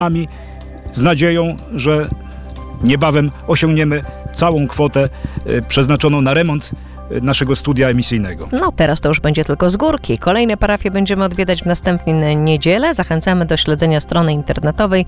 z nadzieją, że niebawem osiągniemy całą kwotę przeznaczoną na remont naszego studia emisyjnego. No teraz to już będzie tylko z górki. Kolejne parafie będziemy odwiedzać w następne niedzielę. Zachęcamy do śledzenia strony internetowej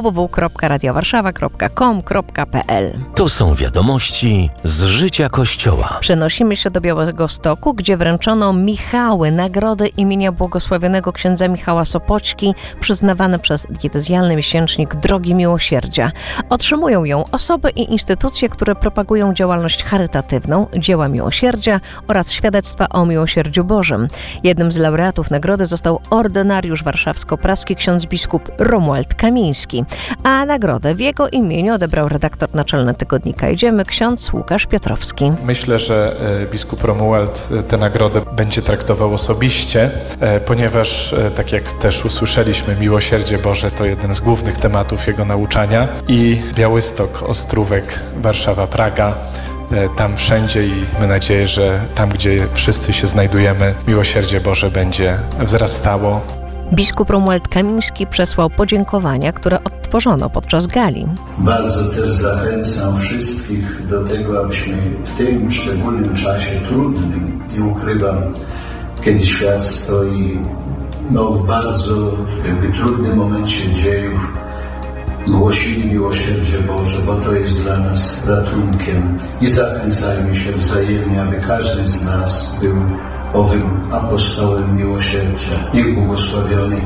www.radiowarszawa.com.pl. To są wiadomości z życia Kościoła. Przenosimy się do Białegostoku, gdzie wręczono Michały, nagrody imienia błogosławionego księdza Michała Sopoćki, przyznawane przez diecezjalny miesięcznik Drogi Miłosierdzia. Otrzymują ją osoby i instytucje, które propagują działalność charytatywną, dzieła miłosierdzia oraz świadectwa o miłosierdziu Bożym. Jednym z laureatów nagrody został ordynariusz warszawsko-praski ksiądz biskup Romuald Kamiński, a nagrodę w jego imieniu odebrał redaktor naczelny tygodnika Idziemy, ksiądz Łukasz Piotrowski. Myślę, że biskup Romuald tę nagrodę będzie traktował osobiście, ponieważ, tak jak też usłyszeliśmy, miłosierdzie Boże to jeden z głównych tematów jego nauczania i Białystok, Ostrówek, Warszawa, Praga, tam wszędzie i mamy nadzieję, że tam, gdzie wszyscy się znajdujemy, miłosierdzie Boże będzie wzrastało. Biskup Romuald Kamiński przesłał podziękowania, które odtworzono podczas gali. Bardzo też zachęcam wszystkich do tego, abyśmy w tym szczególnym czasie trudnym, nie ukrywam, kiedy świat stoi w bardzo trudnym momencie dziejów, głosili miłosierdzie Boże, bo to jest dla nas ratunkiem. I zachęcajmy się wzajemnie, aby każdy z nas był owym apostołem miłosierdzia. Niech błogosławiony.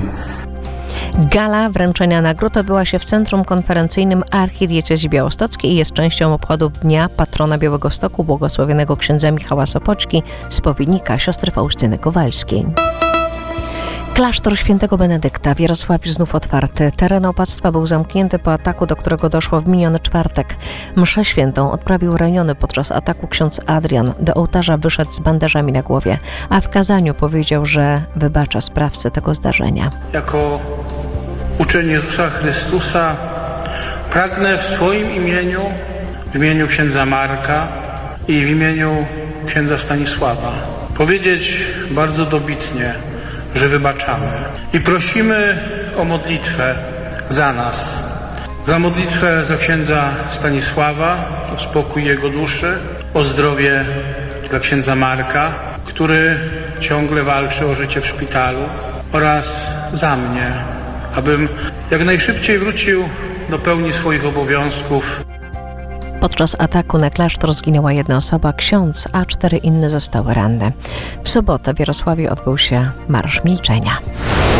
Gala wręczenia nagród odbyła się w Centrum Konferencyjnym Archidiecezji Białostockiej i jest częścią obchodów Dnia Patrona Białegostoku, błogosławionego księdza Michała Sopoćki, spowiednika siostry Faustyny Kowalskiej. Klasztor Świętego Benedykta w Jarosławiu znów otwarty. Teren opactwa był zamknięty po ataku, do którego doszło w miniony czwartek. Mszę świętą odprawił raniony podczas ataku ksiądz Adrian. Do ołtarza wyszedł z bandażami na głowie, a w kazaniu powiedział, że wybacza sprawcę tego zdarzenia. Jako uczeń Jezusa Chrystusa pragnę w swoim imieniu, w imieniu księdza Marka i w imieniu księdza Stanisława powiedzieć bardzo dobitnie, że wybaczamy i prosimy o modlitwę za nas, za modlitwę za księdza Stanisława, o spokój jego duszy, o zdrowie dla księdza Marka, który ciągle walczy o życie w szpitalu, oraz za mnie, abym jak najszybciej wrócił do pełni swoich obowiązków. Podczas ataku na klasztor zginęła jedna osoba, ksiądz, a 4 inne zostały ranne. W sobotę w Jarosławiu odbył się Marsz Milczenia.